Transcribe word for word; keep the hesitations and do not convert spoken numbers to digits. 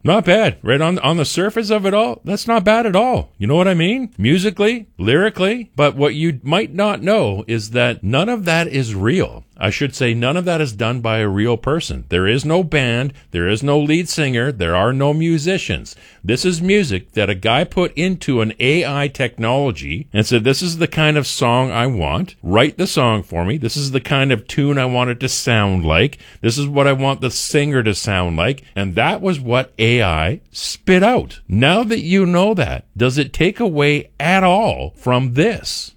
Not bad. Right on on the surface of it all, that's not bad at all. You know what I mean? Musically, lyrically. But what you might not know is that none of that is real. I should say none of that is done by a real person. There is no band. There is no lead singer. There are no musicians. This is music that a guy put into an A I technology and said, this is the kind of song I want. Write the song for me. This is the kind of tune I want it to sound like. This is what I want the singer to sound like. And that was what A I spit out. Now that you know that, does it take away at all from this?